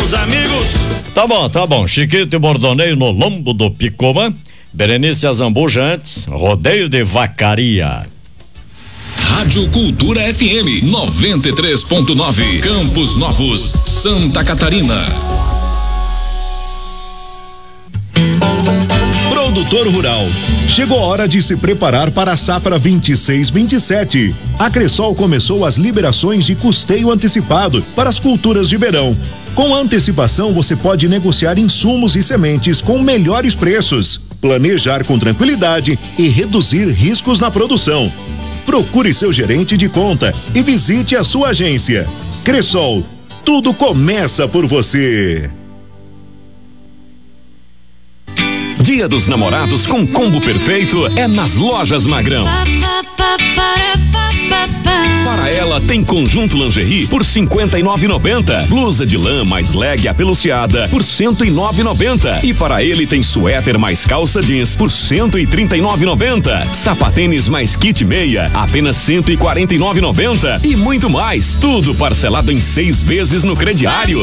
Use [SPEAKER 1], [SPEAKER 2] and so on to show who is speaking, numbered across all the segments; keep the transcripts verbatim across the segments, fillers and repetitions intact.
[SPEAKER 1] meus amigos.
[SPEAKER 2] Tá bom, tá bom. Chiquito e Bordoneio no lombo do Picoma. Berenice Azambuja antes, rodeio de vacaria.
[SPEAKER 3] Rádio Cultura F M noventa e três ponto nove, Campos Novos, Santa Catarina.
[SPEAKER 4] Produtor rural, chegou a hora de se preparar para a safra vinte e seis vinte e sete. A Cressol começou as liberações de custeio antecipado para as culturas de verão. Com antecipação, você pode negociar insumos e sementes com melhores preços, planejar com tranquilidade e reduzir riscos na produção. Procure seu gerente de conta e visite a sua agência. Cressol, tudo começa por você.
[SPEAKER 5] Dia dos Namorados com combo perfeito é nas Lojas Magrão. Para ela tem conjunto lingerie por cinquenta e nove reais e noventa centavos, blusa de lã mais leg apeluciada por cento e nove reais e noventa centavos e para ele tem suéter mais calça jeans por cento e trinta e nove reais e noventa centavos, sapatênis mais kit meia apenas cento e quarenta e nove reais e noventa centavos e muito mais, tudo parcelado em seis vezes no crediário.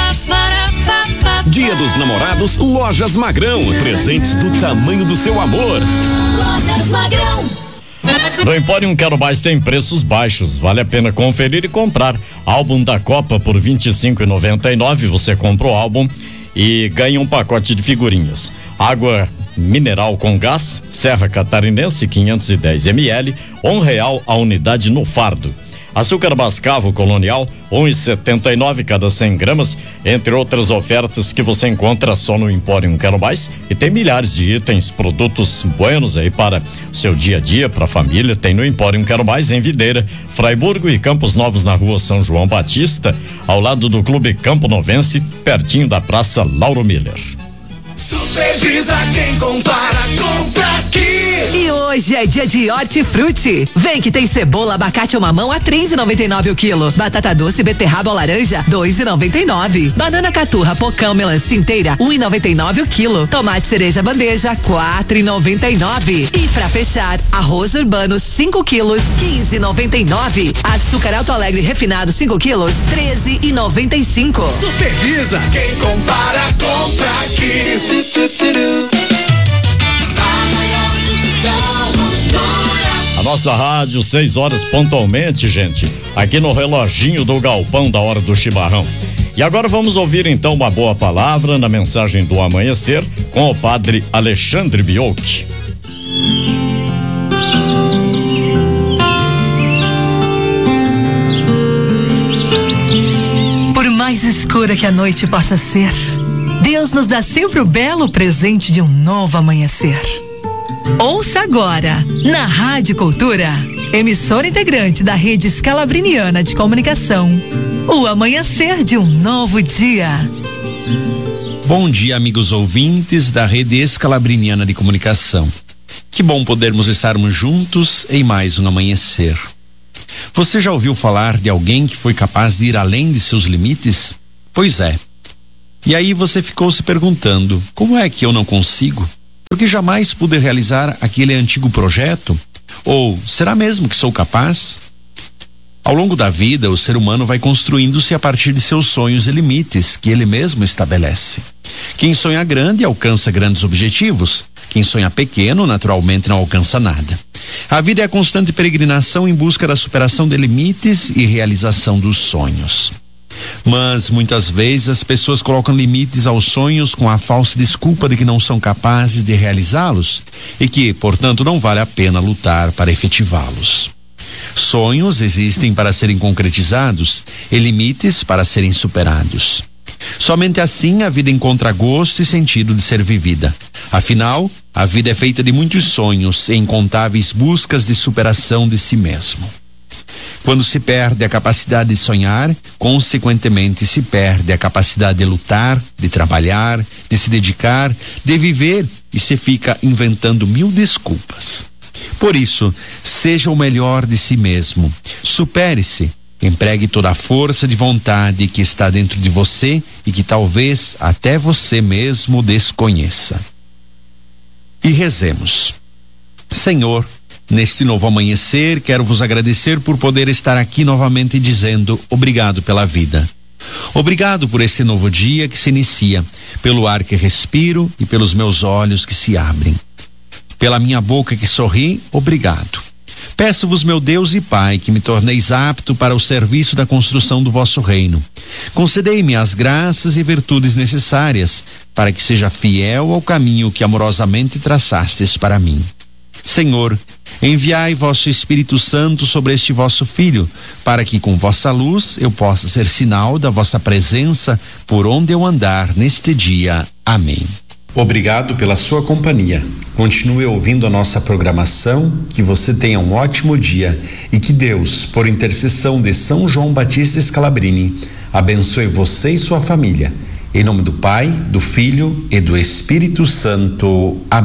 [SPEAKER 5] Dia dos Namorados, Lojas Magrão, presentes do tamanho do seu amor.
[SPEAKER 6] Lojas Magrão.
[SPEAKER 2] No Empório Quero Mais tem preços baixos, vale a pena conferir e comprar. Álbum da Copa por vinte e cinco reais e noventa e nove centavos, você compra o álbum e ganha um pacote de figurinhas. Água mineral com gás, Serra Catarinense quinhentos e dez mililitros, um real a unidade no fardo. Açúcar mascavo colonial, um real e setenta e nove centavos cada cem gramas, entre outras ofertas que você encontra só no Empório Quero Mais. E tem milhares de itens, produtos buenos aí para o seu dia a dia, para a família. Tem no Empório Quero Mais, em Videira, Fraiburgo e Campos Novos, na rua São João Batista, ao lado do Clube Campo Novense, pertinho da Praça Lauro Miller.
[SPEAKER 1] Supervisa quem compara, compra aqui.
[SPEAKER 7] E hoje é dia de hortifruti. Vem que tem cebola, abacate ou mamão a três reais e noventa e nove o quilo. Batata doce, beterraba ou laranja, dois reais e noventa e nove. Banana caturra, pocão, melancia inteira, um real e noventa e nove o quilo. Tomate cereja bandeja, quatro reais e noventa e nove. E pra fechar, arroz urbano cinco quilos, quinze reais e noventa e nove. Açúcar Alto Alegre refinado cinco quilos, treze reais e noventa e cinco.
[SPEAKER 1] Supervisa quem compara, compra aqui.
[SPEAKER 2] A nossa rádio, seis horas pontualmente, gente, aqui no reloginho do galpão da hora do chimarrão. E agora vamos ouvir então uma boa palavra na mensagem do amanhecer com o padre Alexandre Biolchi.
[SPEAKER 7] Por mais escura que a noite possa ser, Deus nos dá sempre o belo presente de um novo amanhecer. Ouça agora, na Rádio Cultura, emissora integrante da Rede Scalabriniana de Comunicação, o amanhecer de um novo dia.
[SPEAKER 8] Bom dia, amigos ouvintes da Rede Scalabriniana de Comunicação. Que bom podermos estarmos juntos em mais um amanhecer. Você já ouviu falar de alguém que foi capaz de ir além de seus limites? Pois é. E aí você ficou se perguntando, como é que eu não consigo? Porque jamais pude realizar aquele antigo projeto? Ou será mesmo que sou capaz? Ao longo da vida, o ser humano vai construindo-se a partir de seus sonhos e limites que ele mesmo estabelece. Quem sonha grande alcança grandes objetivos. Quem sonha pequeno, naturalmente, não alcança nada. A vida é a constante peregrinação em busca da superação de limites e realização dos sonhos. Mas muitas vezes as pessoas colocam limites aos sonhos com a falsa desculpa de que não são capazes de realizá-los e que, portanto, não vale a pena lutar para efetivá-los. Sonhos existem para serem concretizados e limites para serem superados. Somente assim a vida encontra gosto e sentido de ser vivida. Afinal, a vida é feita de muitos sonhos e incontáveis buscas de superação de si mesmo. Quando se perde a capacidade de sonhar, consequentemente se perde a capacidade de lutar, de trabalhar, de se dedicar, de viver e se fica inventando mil desculpas. Por isso, seja o melhor de si mesmo. Supere-se. Empregue toda a força de vontade que está dentro de você e que talvez até você mesmo desconheça. E rezemos. Senhor, neste novo amanhecer, quero vos agradecer por poder estar aqui novamente dizendo obrigado pela vida. Obrigado por esse novo dia que se inicia, pelo ar que respiro e pelos meus olhos que se abrem. Pela minha boca que sorri, obrigado. Peço-vos, meu Deus e Pai, que me torneis apto para o serviço da construção do vosso reino. Concedei-me as graças e virtudes necessárias para que seja fiel ao caminho que amorosamente traçastes para mim. Senhor, enviai vosso Espírito Santo sobre este vosso Filho, para que com vossa luz eu possa ser sinal da vossa presença por onde eu andar neste dia. Amém.
[SPEAKER 9] Obrigado pela sua companhia. Continue ouvindo a nossa programação, que você tenha um ótimo dia e que Deus, por intercessão de São João Batista Scalabrini, abençoe você e sua família. Em nome do Pai, do Filho e do Espírito Santo. Amém.